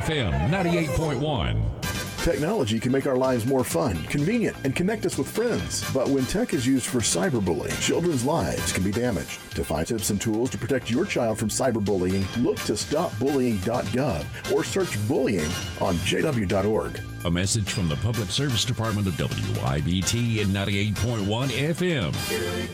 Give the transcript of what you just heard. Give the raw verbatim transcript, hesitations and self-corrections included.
F M ninety-eight point one. Technology can make our lives more fun, convenient, and connect us with friends. But when tech is used for cyberbullying, children's lives can be damaged. To find tips and tools to protect your child from cyberbullying, look to stop bullying dot gov or search bullying on j w dot org. A message from the Public Service Department of W I B T and ninety-eight point one F M.